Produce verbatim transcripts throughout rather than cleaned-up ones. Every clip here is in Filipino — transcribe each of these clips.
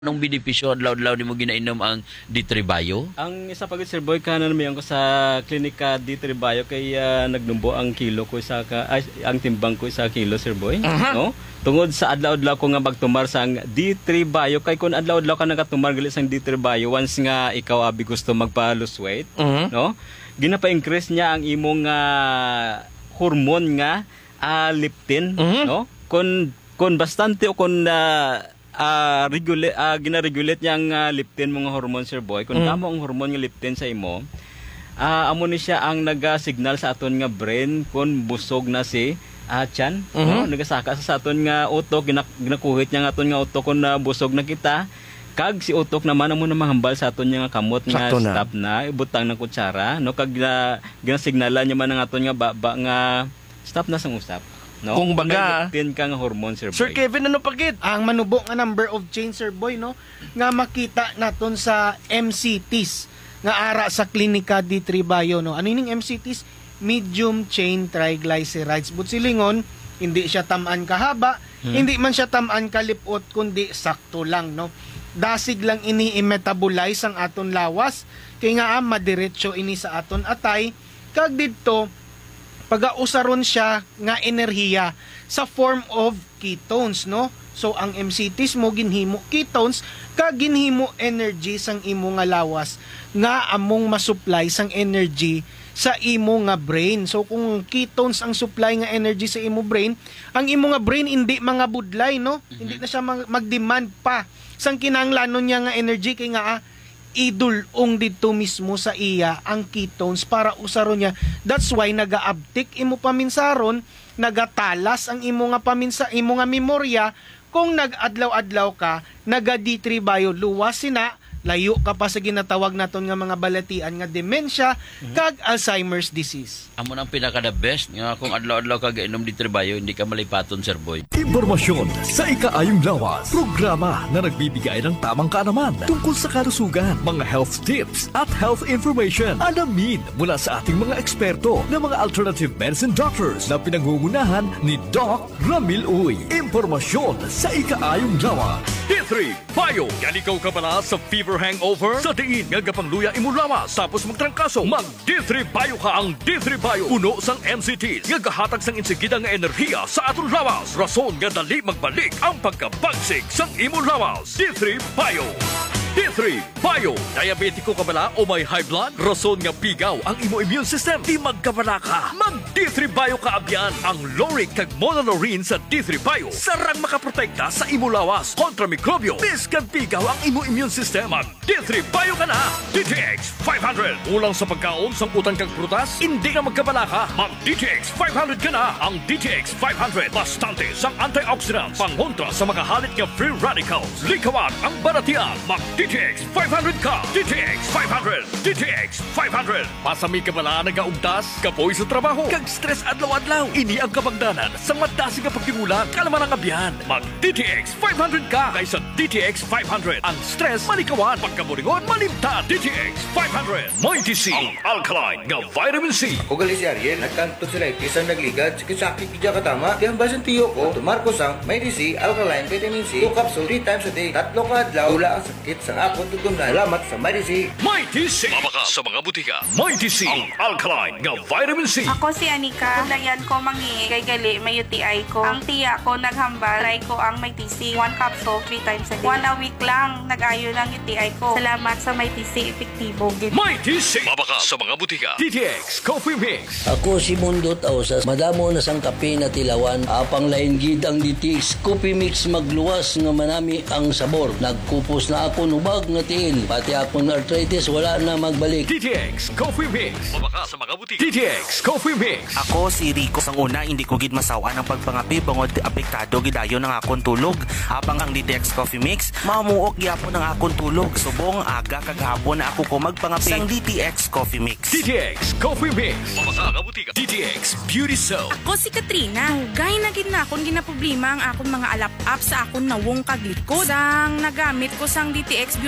Anong benepisyo adlaw-adlaw nimo ginainom ang D three Bio? Ang isa pagod Sir Boy kanan mayon ko sa klinika D three Bio kay uh, nagnumbo ang kilo ko sa ka, ay, ang timbang ko sa kilo Sir Boy, uh-huh. no? Tungod sa adlaw-adlaw ko nga magtumar sang D three Bio kay kun adlaw-adlaw ka nagatumar gali sang D three Bio once nga ikaw abi gusto magpa-lose weight, uh-huh. no? Ginapa-increase niya ang imong uh, hormone nga uh, leptin, uh-huh. no? Kun kun bastante o kun uh, Uh, regulate, uh, gina-regulate niya ang uh, leptin mga hormone Sir Boy. Kung mm. tamo ang hormone nga leptin sa imo, uh, amo ni siya ang naga-signal sa aton nga brain kung busog na si uh, tiyan. Mm-hmm. No? Nagasaka sa aton nga utok, ginak ginakuhit niya nga aton nga utok kung uh, busog na kita. Kag si utok naman amo na mahambal sa aton nga kamot nga Sakto na. Stop na, ibutang ng kutsara. No? Kag uh, ginasignalan niya man ang aton nga baba nga stop na sang usap. No? Kung baga, tin kang hormone Sir Boy. Sir Kevin, ano pagit? Ang manubo nga number of change Sir Boy, no? Nga makita naton sa M C Ts nga ara sa klinika D three Bio, no? Ano ning M C Ts? Medium chain triglycerides. But silingon, hindi siya tamaan kahaba, hmm. hindi man siya tamaan kalipot, kundi sakto lang, no? Dasig lang ini i-metabolize ang aton lawas, kay nga ah, madiretso ini sa aton atay, kag didto pag-ausaron siya nga enerhiya sa form of ketones, no? So ang M C Ts mo ginhimo ketones kag ginhimo energy sang imo nga lawas nga among masupply sang energy sa imo nga brain. So kung ketones ang supply nga energy sa imo brain, ang imo nga brain hindi mga budlay, no? Mm-hmm. Hindi na siya mag-demand pa sang kinahanglanon niya nga energy kay nga ah, idulong dito mismo sa iya ang ketones para usaron niya. That's why naga-uptick imo paminsaron, nagatalas ang imo nga paminsa, imo nga memorya kung nag-adlaw-adlaw ka, naga D three Bio luwas sina, layo ka pa sa ginatawag naton nga mga balatian nga dementia mm-hmm. kag Alzheimer's disease. Amo nang pinaka the best nga kung adlaw-adlaw ka gainom D three Bio hindi ka malipaton Sir Boy. Impormasyon sa ikaayong lawas. Programa na nagbibigay ng tamang kaalaman tungkol sa kalusugan, mga health tips at health information. Alamin mula sa ating mga eksperto na mga alternative medicine doctors na pinangungunahan ni Doc Ramil Uy. Impormasyon sa ikaayong lawas. D three Bio. Yan ikaw ka pala sa fever hangover? Sa diin nga gapangluya imo lawas tapos magtrangkaso. Mag D three Bio ka ang D three Bio. Puno sang M C Ts nga gahatag sang insigida nga enerhiya sa aton lawas. Rason nga dali magbalik ang pagkabagsik sang imo lawas. D three Bio. D three Bio. Diabetiko ka bala o may high blood? Rason nga pigaw ang imo immune system. Di magkabala ka. Mag D three Bio ka abyan. Ang Loric kag Monolaurin sa D three Bio. Sarang makaprotekta sa imo lawas kontra mikrobyo. Biskan pigaw ang imo immune system. Mag D three Bio ka na. D T X five hundred. Ulang sa pagkaon sang utang kag prutas? Hindi ka magkabala ka. Mag D T X five hundred ka na. Ang D T X five hundred. Bastante sang antioxidants. Pangontra sa makahalit nga free radicals. Likawan ang baratian. Mag D T X five hundred ka. D T X five hundred. D T X five hundred. Pasami ka bala nagaugdas, kapoy sa trabaho, kag stress adlaw-adlaw. Ini ang kabagdanan sa madasi nga pagtimulan, kalaman ang abyan. Mag D T X five hundred ka kaysa D T X five hundred. Ang stress malikawan, pagkaburingon malimta. D T X five hundred. May T C, ang alkaline nga vitamin C. Ugali si Ariel, nagkanto sila isang nagligad, sakit-sakit kaya katama. Kaya basan tiyo ko, tumarko sang May T C, alkaline vitamin C, two capsule three times a day, tatlo ka adlaw, wala ang sakit sa ako tugtong na salamat sa May T C. May T C. Mabaka sa mga butika. May T C. Ang alkaline nga vitamin C. Ako si Anika. Dayan ko mangi kay gali may U T I ko. Ang tiya ko naghambal. Try ko ang May T C. One capsule three times a day. One a week lang. Nag-ayo ng U T I ko. Salamat sa May T C. Epektibo. May T C. Mabaka sa mga butika. D T X Coffee Mix. Ako si Mundo Tausas. Madamo na sang kape na tilawan. Apang lain gid ang D T X Coffee Mix magluwas nga manami ang sabor. Nagkupos na ako nubag nga tiil. Pati akong arthritis wala na magbalik. D T X Coffee Mix. Mabaka sa mga butika. D T X Coffee Mix. Ako si Rico. Sang una hindi ko gid masawaan ang pagpangapi bangod apektado gidayo ng akong tulog. Habang ang D T X Coffee Mix mamuok gyapon ang akong tulog. Subong aga kag hapon na ako ko magpangapi sang D T X Coffee Mix. D T X Coffee Mix. Mabaka sa butika. D T X Beauty Soap. Ako si Katrina. Hugay na gid na akong ginaproblema ang akong mga alap-up sa akong nawong kaglikod. Sang nagamit ko sang D T X Beauty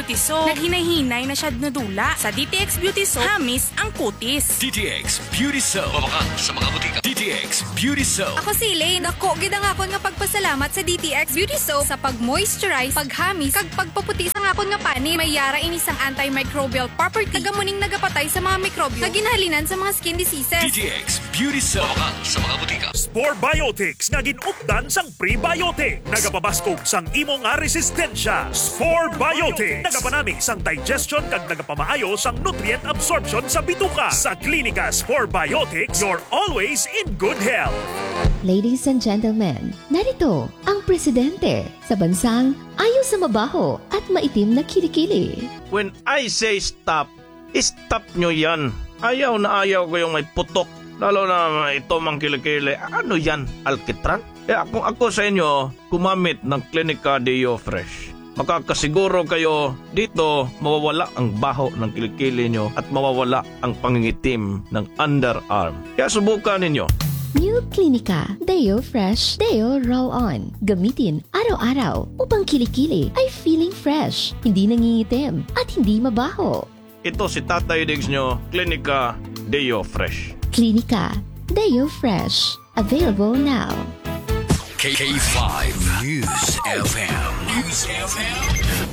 Beauty Soap. Naghinay-hinay na siya nadula. Sa D T X Beauty Soap, hamis ang kutis. D T X Beauty Soap. Mabakan sa mga butika. D T X Beauty Soap. Ako si Elaine. Ako, gid ang akon nga pagpasalamat sa D T X Beauty Soap sa pag-moisturize, paghamis, kag pagpaputi sa akon nga pani. May yara inisang antimicrobial property. Nagamuning nagapatay sa mga mikrobyo na ginhalinan sa mga skin diseases. D T X Beauty Soap. Mabakan sa mga butika. Spore Biotics nga ginupdan sang prebiotic. Nagapabaskog sang imo nga resistensya. Spore Biotics. Nagapanami sang digestion kag nagapamaayo sang nutrient absorption sa bituka. Sa Klinika Spore Biotics, you're always in good health. Ladies and gentlemen, narito ang presidente sa bansang ayaw sa mabaho at maitim na kilikili. When I say stop, stop nyo yan. Ayaw na ayaw ko yung may putok. Lalo na ito mang kilikili. Ano yan? Alkitran? Kaya kung ako sa inyo, kumamit ng Klinika Deo Fresh. Makakasiguro kayo dito mawawala ang baho ng kilikili nyo at mawawala ang pangingitim ng underarm. Kaya subukan ninyo. New Klinika Deo Fresh Deo Roll On. Gamitin araw-araw upang kilikili ay feeling fresh, hindi nangingitim at hindi mabaho. Ito si Tatay Diggs nyo, Klinika Deo Fresh. Klinika Deo Fresh. Available now. K five News F M. News F M.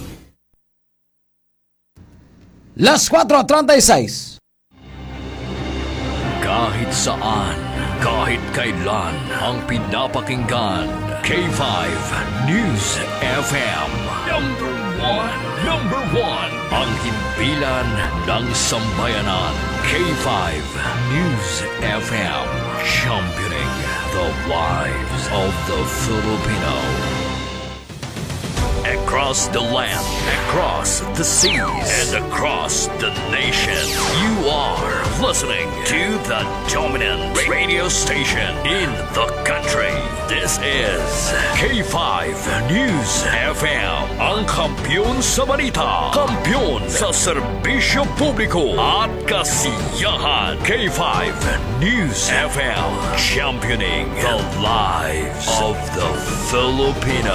Las cuatro treinta y seis. Kahit saan, kahit kailan, ang pinapakinggan. K five News F M. Number one. Number one. Ang himpilan ng sambayanan. K five News F M. Championing the lives of the Filipino. Across the land, across the seas, and across the nation, you are listening to the dominant radio station in the country. This is K five News F M, ang kampiyon sa balita, kampiyon sa serbisyo publiko at kasiyahan. K five News F M, championing the lives of the Filipino.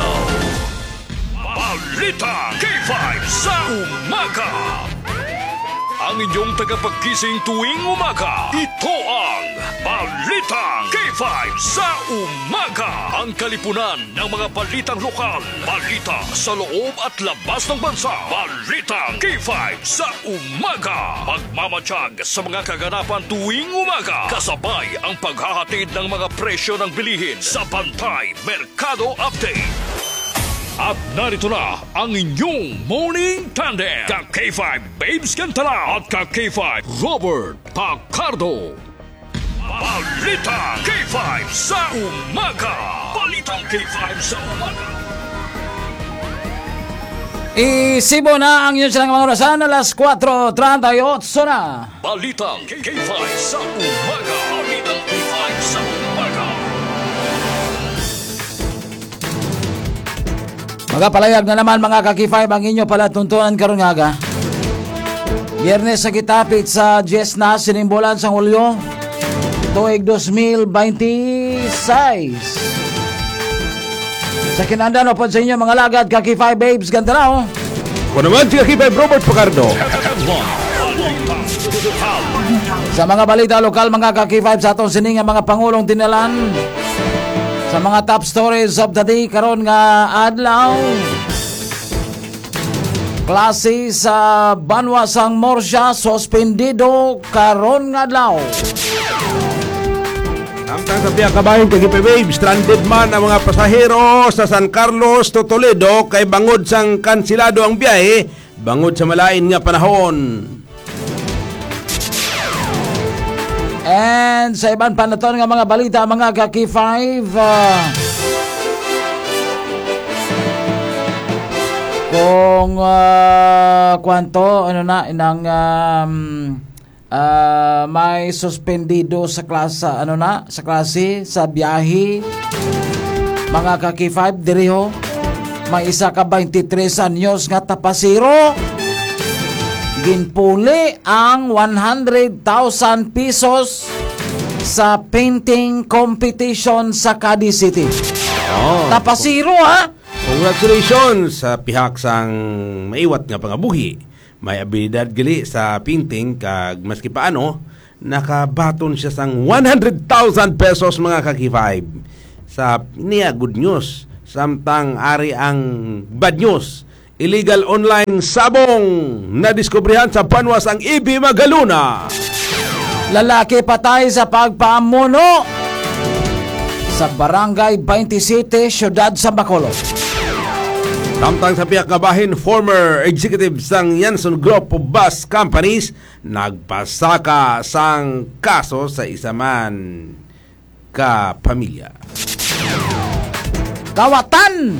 Balita K five sa umaga. Ang inyong tagapagkising tuwing umaga. Ito ang Balitang K five sa umaga. Ang kalipunan ng mga balitang lokal, balita sa loob at labas ng bansa. Balitang K five sa umaga. Magmamatsyag sa mga kaganapan tuwing umaga. Kasabay ang paghahatid ng mga presyo ng bilihin sa Bantay Merkado Update. At narito na ang inyong morning tandem. Ka-K five Babes Cantala at ka-K five Robert Pacardo. Balitang K five sa umaga. Balitang K five sa umaga. Isibo na ang inyong silang mga orasan. Alas cuatro treinta y ocho na. Balitang K five sa umaga. Balitang K five sa umaga. Magapalayag na naman mga ka-K five ang inyo pala tuntunan karon nga aga. Biyernes sa kitapit sa Jess na sinimbolan sa Hulyo tuig dos mil veintiséis. Sa kinandan po sa inyo mga lagad ka-K five Babes ganda na oh. Kung naman si ka-K five Robert Pacardo. Sa mga balita lokal mga ka-K five sa atong sining mga pangulong tinalan sa mga top stories of the day karon nga adlaw. Klase sa Banwa sang Morsya suspendido karon nga adlaw. Samtang sa biya kabayan kay K five Babe, stranded man ang mga pasahero sa San Carlos to Toledo kay bangod sang kansilado ang biyahe bangod sa malain nga panahon. And sa ibang panaton nga mga balita mga ka-K five uh, kung uh, kwanto ano na inang um, uh, may suspendido sa klase ano na sa klase sa biyahe mga ka-K five diriho may isa ka twenty-tres anyos nga tapasiro ginpuli ang one hundred thousand pesos sa painting competition sa Cadiz City. Oh. Tapasiro ha? Congratulations sa pihak sang maiwat nga pangabuhi. May abilidad gali sa painting kag maski paano nakabaton siya sang one hundred thousand pesos mga kaki-five. Sa niya good news. Samtang ari ang bad news. Illegal online sabong na diskubrihan sa Banwas ang Ibi Magaluna. Lalaki patay sa pagpaamuno sa Barangay twenty-seven, Siyudad sa Bacolod. Samtang sa piyak nga bahin, former executive sang Yanson Group of Bus Companies nagpasaka sang kaso sa isa man ka pamilya. Kawatan!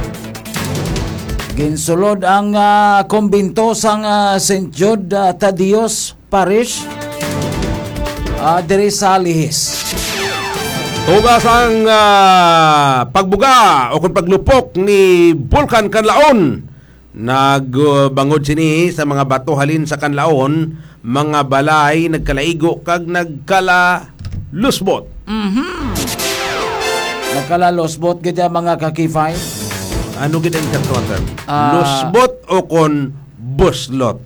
Ginsulod ang uh, kumbinto sang uh, Saint Jude uh, Tadios Parish uh, diri sa Lihis. Tugas ang uh, pagbuga o kung paglupok ni Vulcan Kanlaon. Nagbangod sini sa mga bato halin sa Kanlaon, mga balay nagkalaigo kag nagkala lusbot. Mhm. Nagkala lusbot gid mga kakifay. Ano gid ang term? Uh, lusbot o kon buslot.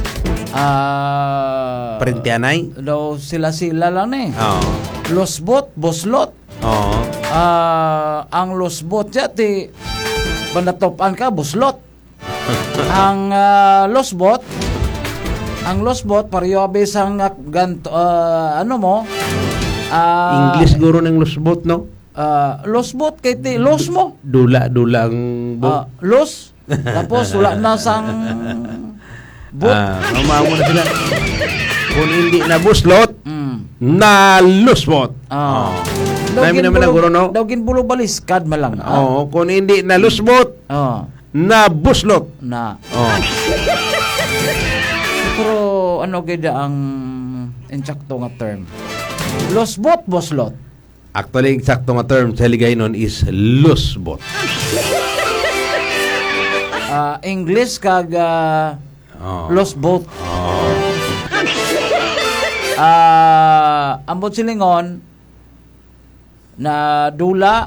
Ah, uh, Parentianay? Daw sila-sila lang eh. Oo. Oh. Losbot, boslot. Oo. Ah, ang losbot ya ti banatopan ka boslot. Ang uh, losbot, ang losbot pareho abis ang uh, ganto uh, ano mo? Uh, English guro ng losbot no? Uh, losbot kay ti los mo. Dula-dula ang uh, los. Tapos wala na sang But, ah, mamamo na sila. Kung hindi na buslot, mm. na lusbot. Ah. Oh. Namin naman na guro, no? Daw ginbulo baliskad malang. Oo, oh, kung hindi na lusbot, oh. na buslot. Na. Oh. Pero ano kaya ang insakto nga term? Lusbot, buslot. Actually, insakto nga term sa ligay nun is lusbot. uh, English kag uh, Oh. Lost boat. Oh. Ah, uh, ambot silingon na dula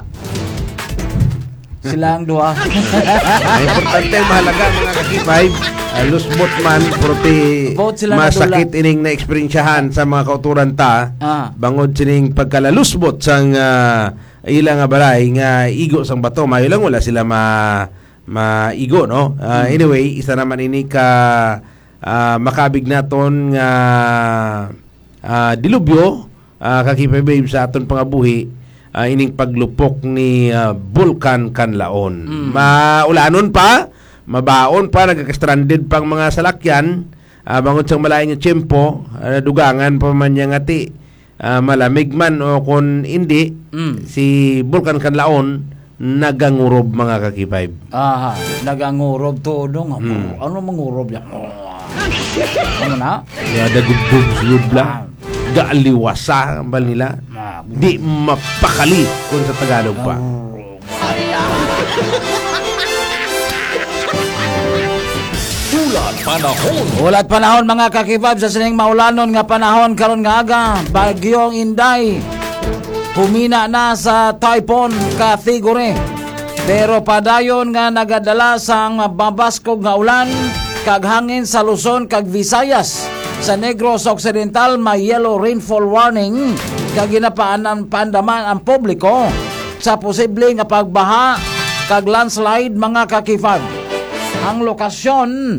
silang duha. Ay, importante mahalaga mga kakipay. Uh, lost boat man prote masakit ining na eksperyensyahan sa mga kauturan ta. Ah. Bangod sining pagkalalusbot sang uh, ilang nga balay nga igo sang bato, mayo lang wala sila ma maigo no. Uh, anyway, isa naman ini ka uh, makabig naton nga uh, dilubyo uh, kakipay babe sa aton pangabuhi uh, ining paglupok ni uh, Vulcan Kanlaon. Mm. Maulanon pa, mabaon pa, nagka-stranded pang mga salakyan uh, bangod sang malaing nga tiyempo, uh, dugangan pa man yang ati uh, malamig man o kon hindi mm. si Vulcan Kanlaon nagangurob mga kakipay. Aha, nagangurob to dong. Hmm. Ano mangurob yan? Ano na? Ya dagugbog siyubla. Gaaliwasa ang bal nila. Di mapakali kung sa Tagalog pa. Ulat panahon. Ulat panahon mga kakipay sa sining maulanon nga panahon karon nga aga. Bagyong Inday. Humina na sa typhoon category. Pero padayon nga nagadala sang mababaskog nga ulan kag hangin sa Luzon kag Visayas. Sa Negros Occidental may yellow rainfall warning kag ginapaanan pandaman ang publiko sa posible nga pagbaha kag landslide mga kakifag. Ang lokasyon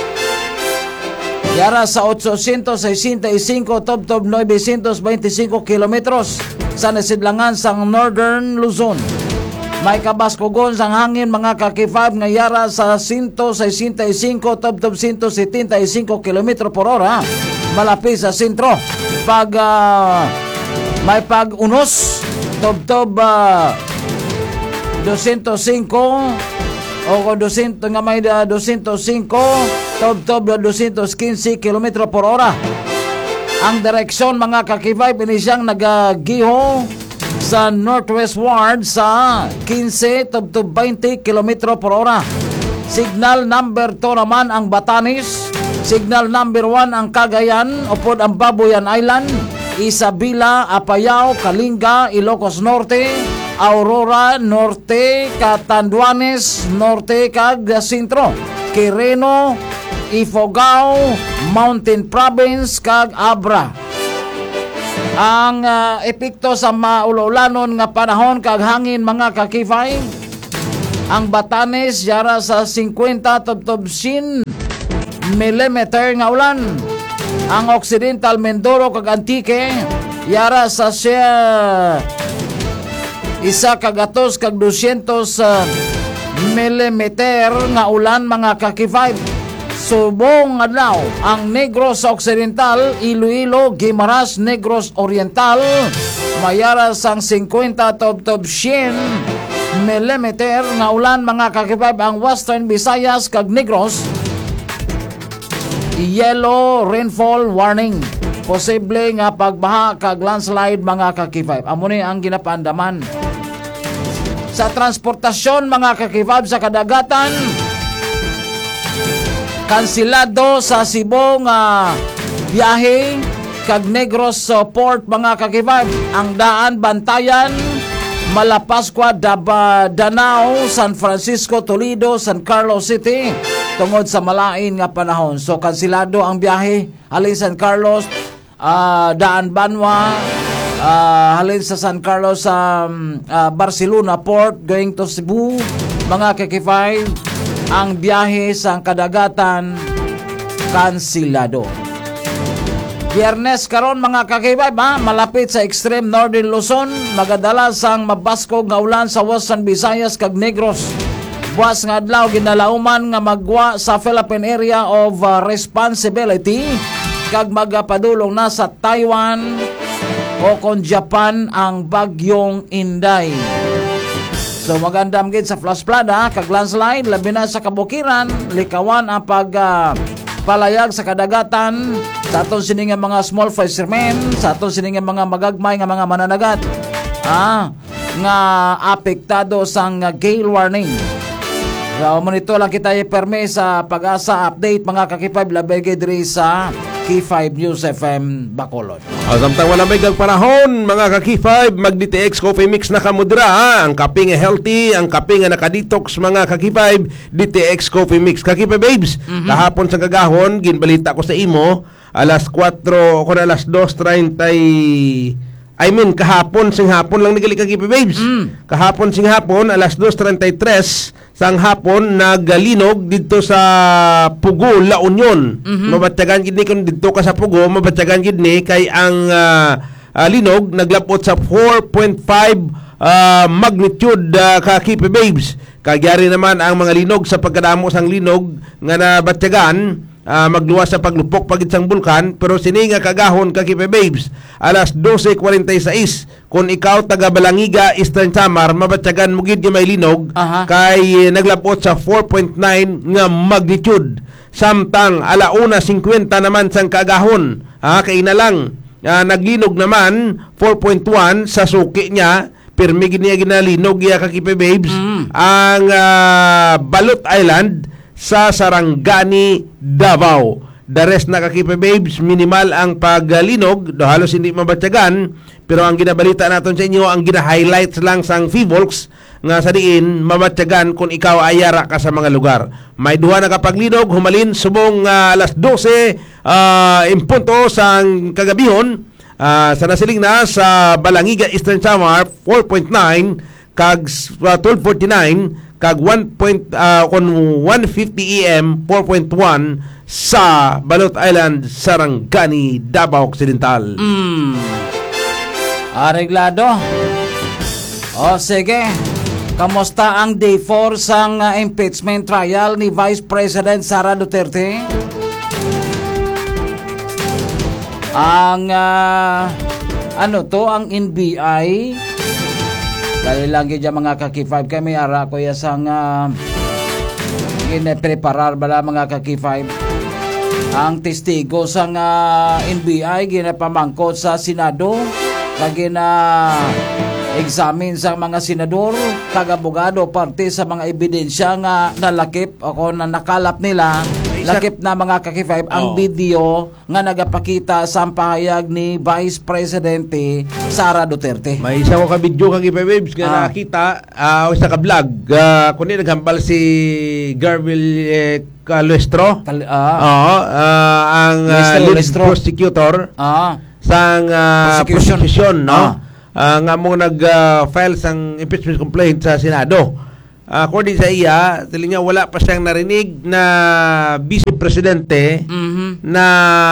yara sa eight sixty-five tubtob nine twenty-five kilometros sa nasidlangan sang Northern Luzon. May kabaskogon sang hangin mga kakifab nga yara sa one sixty-five tubtob one seventy-five kilometro por hora malapit sa sentro. Pag uh, may pag-unos tubtob uh, two oh five o two hundred nga may uh, two oh five tubtob two fifteen kilometro por hora. Ang direksyon mga kakibay pinisyang nagagiho sa northwestward sa fifteen to twenty kilometro por hora. Signal number two naman ang Batanes. Signal number one ang Cagayan, upod ang Babuyan Island, Isabela, Apayao, Kalinga, Ilocos Norte, Aurora Norte, Catanduanes Norte kag Sentro, Quirino, Ifugao, Mountain Province kag Abra. Ang uh, epekto sa maulolanon nga panahon kag hangin mga kakifay, ang Batanes yara sa fifty tubtob sin millimeter nga ulan. Ang Occidental Mindoro kag Antique yara sa siya isa kag atos kag two hundred uh, millimeter nga ulan mga kakifay. Subong adlaw ang Negros Occidental, Iloilo, Guimaras, Negros Oriental mayara sang fifty tubtob sin millimeter nga ulan mga kakibab. Ang Western Visayas kag Negros yellow rainfall warning, posible nga pagbaha kag landslide mga kakibab. Amo ni ang ginapaandaman. Sa transportasyon mga kakibab sa kadagatan, kansilado sa Cebu nga biyahe kag Negros Port mga kakibab. Ang daan Bantayan, Malapascua, Daba, Danao, San Francisco, Toledo, San Carlos City tungod sa malain nga panahon. So kansilado ang biyahe halin San Carlos, uh, daan Banwa, uh, halin sa San Carlos sa um, uh, Barcelona Port going to Cebu mga kakibab. Ang biyahe sa kadagatan kansilado. Biyernes karon mga kakibab, ha? Malapit sa extreme northern Luzon, magadala sang mabaskog nga ulan sa Western Visayas kag Negros. Buwas nga adlaw ginalauman nga magwa sa Philippine Area of uh, Responsibility kag magapadulong na sa Taiwan o kon Japan ang bagyong Inday. So magandam gid sa flash flood ha, kag landslide labi na sa kabukiran, likawan ang pag uh, palayag sa kadagatan sa aton sini nga mga small fishermen, sa aton sini nga mga magagmay nga mga mananagat ah, nga apektado sang uh, gale warning. So monito lang kita iperme sa Pag-asa update mga kakipab labi gid diri sa K five News F M Bacolod. Samtang wala may panahon, mga ka-K five, mag-D T X Coffee Mix na kamudra, ha? Ang kape nga healthy, ang kape nga naka-detox, mga ka-K five, D T X Coffee Mix. Ka-K five babes, mm-hmm. Kahapon sa kagahon, ginbalita ko sa imo, alas four, o alas two thirty, I mean, kahapon, sing hapon lang nagali ka-K five babes. Mm. Kahapon, sing hapon, alas two thirty-three, sang hapon naglinog dito sa Pugo, La Union. Mm-hmm. Mabatyagan gid ni kun dito ka sa Pugo, mabatyagan gid ni kay ang uh, uh, linog naglapot sa four point five uh, magnitude uh, ka K P babes. Kagyari naman ang mga linog sa pagkadamo sang linog nga nabatyagan uh, magluwas sa paglupok pagid sang bulkan, pero sini nga kagahon ka K P babes alas twelve forty-six kung ikaw taga Balangiga, Eastern Samar, mabatyagan mo gid may linog. Aha. Kay naglapot sa four point nine nga magnitude. Samtang alauna fifty naman sang kagahon, ha, kay na lang uh, naglinog naman four point one sa suki niya, pirmi gid niya ginalinog ya ka K P babes. Mm. Ang uh, Balot Island sa Sarangani, Davao. The rest na ka K P babes, minimal ang paglinog, do halos hindi mabatyagan. Pero ang ginabalita natin sa inyo, ang gina-highlights lang sang Fivolks nga sa diin mabatyagan kung ikaw ayara ka sa mga lugar. May duha na kapaglinog, humalin subong uh, alas twelve uh, impunto sang kagabihon, uh, sa nasiling na sa Balangiga, Eastern Samar, four point nine kag uh, twelve forty-nine kag one point uh, kon one fifty A M four point one sa Balot Island, Sarangani, Davao Occidental. Mm. Areglado. O sige, kamusta ang day four sang uh, impeachment trial ni Vice President Sara Duterte? Ang uh, ano to, ang N B I, dali lang kaya mga ka-K five kami ara ko ya sang uh, ginapreparar bala mga ka-K five. Ang testigo sang uh, N B I ginapamangkot sa Senado, lagi na examine sa mga senador, kag-abogado parte sa mga ebidensya nga nalakip o na nakalap nila isa- lakip na mga kaki-five ang Oo. video nga nagapakita sa pahayag ni Vice Presidente Sara Duterte. May isa ko ka video kag Babes nga Ah. nakita uh, o isa ka vlog uh, kundi naghambal si Garville eh, Calestro. Kal- ah. Oo, ah, ang uh, Lestro, lead Lestro. prosecutor Ah. sang uh, Prosecution. prosecution, no? Ah. Ah, nga mo nag-file sang impeachment complaint sa Senado. Ah, according sa iya, tili niya wala pa siyang narinig na vice presidente Mhm. na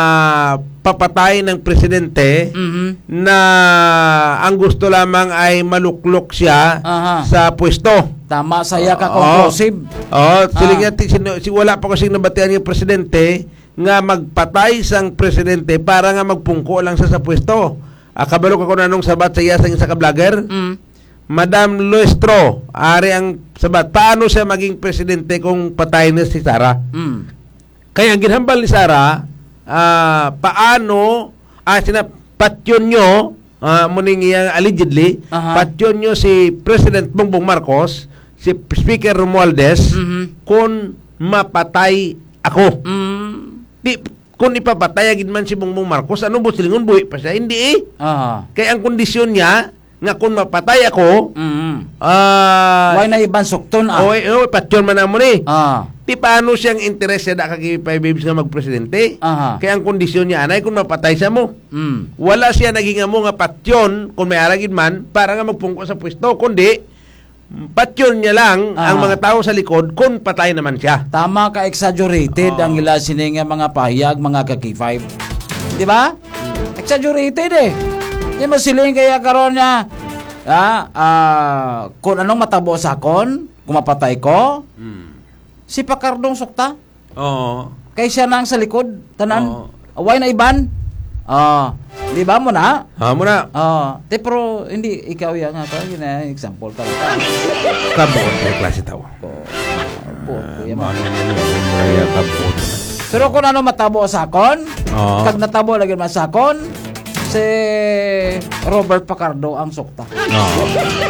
papatay ng presidente Mhm. na ang gusto lamang ay maluklok siya Aha. sa pwesto. Tama saya ka Oo. conclusive. Oh, sila Ah. nga ti- sino- si wala pa kasing nabatian yung presidente nga magpatay sang presidente para nga magpungko lang sa sa pwesto. Ah, kabalo ka kung anong sabat sa iya sa isa ka vlogger? Mm. Madam Luestro, ari ang sabat. Paano siya maging presidente kung patay na si Sara? Mm. Kaya ang ginhambal ni Sara, ah, paano, ah, sina, patyon nyo, ah, muning iyang allegedly, Aha. patyon nyo si President Bongbong Marcos, si Speaker Romualdez, Mhm. kung mapatay ako. Mm. Di, kung ipapatay agad man si Bongbong Marcos, ano ba silingon, buhi pa siya? Hindi eh. Aha. Kaya ang kondisyon niya, nga kung mapatay ako, Mhm. ah, Why na ibang sukton ah? oy, oy, patyon man na mo ni. Ah. Di paano siyang interested na kagipay babes nga magpresidente? Aha. Kaya ang kondisyon niya anay kung mapatay siya mo. Mm. Wala siya naging amo nga patyon kung may aragid man para nga magpungko sa pwesto, kundi patyon niya lang Aha. ang mga tao sa likod kung patay naman siya. Tama ka exaggerated ang ila sini nga mga pahayag mga kaki-five. Di ba? Exaggerated eh. Di mo siling kaya karon niya ah, ah, kung anong matabo sa akon, kung mapatay ko, si Pacardong sukta. Oo. Kay siya nang sa likod, tanan. Oo. Away na iban. Ah, di ba mo na? Ha mo na. Ah, te pero hindi ikaw yan nga ka, gina example ka. Kabot may klase tao. Po, kuya mo. Ano niya kabot. Pero kung ano matabo sa akon, Oo. kag natabo lagi man sa akon, si Robert Pacardo ang sukta. Oo.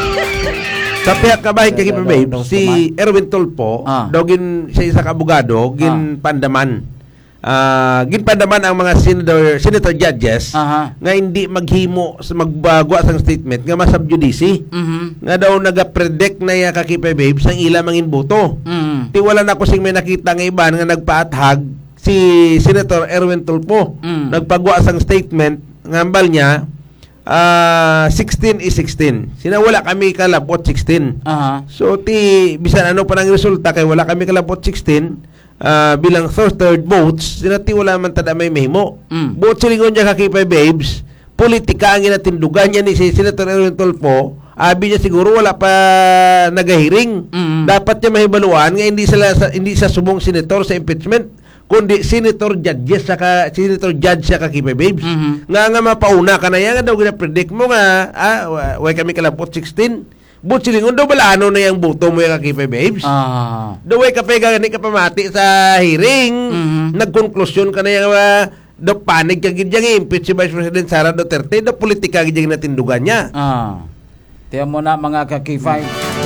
Sa piyak kabay kay Daw- babe, daw- si Erwin Tulfo, Ah. daw gin sa isa ka abogado, gin pandaman. Ah, gin pandaman ang mga senator, senator judges Aha. nga hindi maghimo sa magbagwa sang statement nga masubjudice. Mhm. Nga daw naga-predict na ya kakipay babe sang ila mangin boto. Mhm. Ti wala na ko sing may nakita nga iban nga nagpaathag si Senator Erwin Tulfo. Mm. Nagpagwa sang statement ngambal niya ah sixteen is sixteen. Sina wala kami kalabot sixteen. Aha. So ti bisan ano pa nang resulta kay wala kami kalabot sixteen ah, bilang third third votes, sina ti wala man tada may mahimo. Mm. Vote silingon niya kakipay babes. Politika ang inatindugan niya ni si Senator Erwin Tulfo. Abi niya siguro wala pa nagahiring. Mm. Dapat niya mahibaluan nga hindi sila sa, hindi sa subong senator sa impeachment kundi senator judges sa ka, senator judge sa kakipay babes. Mhm. Nga nga mapauna ka na yan nga daw gina-predict mo nga ah, wa- way kami kalabot sixteen. But silingon daw bala ano na yung buto mo yung kakipay babes. Ah. Daw way ka pa gani ka pamati sa hearing. Mhm. Nagkonklusyon ka na yung uh, daw panig ka gid yang impeach si Vice President Sara Duterte daw politika gid yang natindugan niya. Ah. Tiyan mo na mga kaki-five.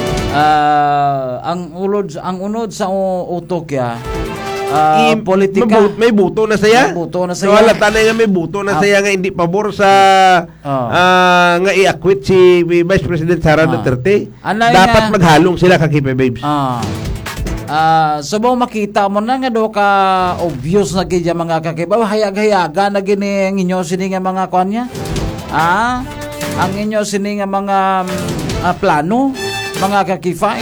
Ah, ang ulod ang unod sa u- utok ya. Ah, I- politika. mabu- may buto na saya. May buto na So, saya. wala tanay nga may buto na Ah. saya nga hindi pabor sa Ah. ah, nga i-acquit si Vice President Sara Ah. Duterte. Anay Dapat nga- maghalong sila kakipay babes. Ah. Ah, subong makita mo na nga do ka obvious na gid mga kakibaw hayag-hayaga na gini ang inyo sini nga mga kwan niya. Ah, ang inyo sini nga mga mm, ah, plano mga kakifay.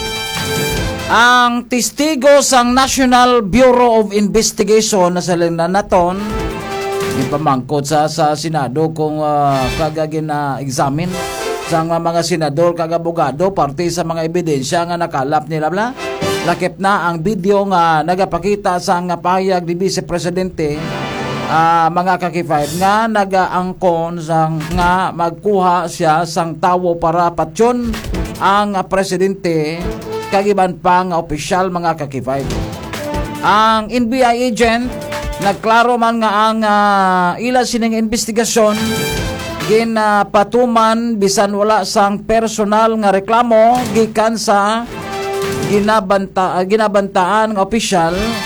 Ang testigo sang National Bureau of Investigation na sa naton ipamangkot sa sa Senado kung uh, kagagin na examine sa mga senador kag abogado parte sa mga ebidensya nga nakalap nila bla. Lakip na ang video nga nagapakita sa nga pahayag ni Vice Presidente ah, mga kakifay nga nagaangkon sang nga magkuha siya sang tawo para patyon ang ah, presidente kagiban pa nga opisyal mga kakifay. Ang N B I agent nagklaro man nga ang uh, ila sining investigasyon gin uh, patuman bisan wala sang personal nga reklamo gikan sa ginabanta uh, ginabantaan nga opisyal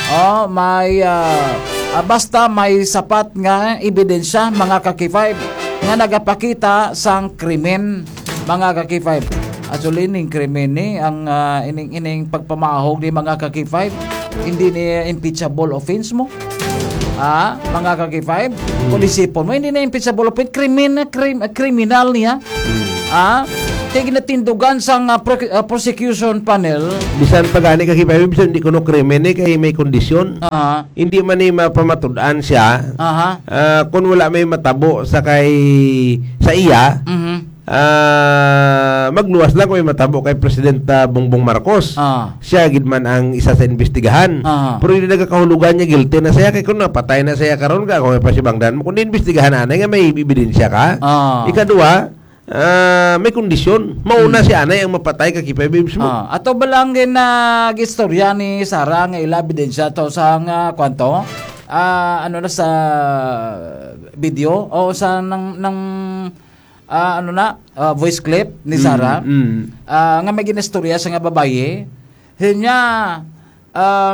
Oh, may ah, ah, basta may sapat nga ebidensya mga ka-K five nga nagapakita sang krimen mga ka-K five. Actually, ining krimen ni ang ah, ining ining pagpamahog ni mga ka-K five hindi ni impeachable offense mo. Ah, mga ka-K five, kung isipon mo, hindi na impeachable offense, krimen, krim, kriminal niya. Ah, kaya ginatindugan sa uh, pro, uh, prosecution panel. Bisan pagani ka kipayo, bisan di kuno krimen eh, kay may kondisyon. Aha. Hindi man ni mapamatud-an siya. Aha. Uh, kung wala may matabo sa kay sa iya, Mhm. Ah, magluwas lang kung may matabo kay Presidenta Bongbong Marcos. Ah. Siya gid man ang isa sa investigahan. Ah. Pero hindi nagakahulugan niya guilty na siya kay kung napatay na siya karon ka kung may pasibangdan mo kung investigahan anay nga may ebidensya ka. Ah. Ikaduha, ah, may kondisyon. Mauna si anay ang mapatay ka kipay bibs mo. Ah, ato balangin na gistorya ni Sara nga ila ebidensya to sa nga kwanto. Ah, ano na sa video o sa nang nang ah, ano na ah, voice clip ni Sara. Mm, mm. Ah, nga may ginistorya sa nga babaye. Hinya ah,